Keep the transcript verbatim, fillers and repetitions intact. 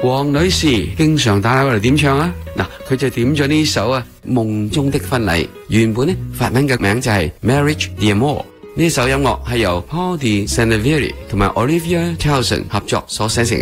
黃女士經常打過嚟點唱啊？嗱，佢就點咗呢首啊《夢中的婚禮》，原本呢法文嘅名就係 Marriage d'Amour。呢首音樂係由 Paul de Saint-Exupéry 同埋 Olivia Townsend 合作所寫成。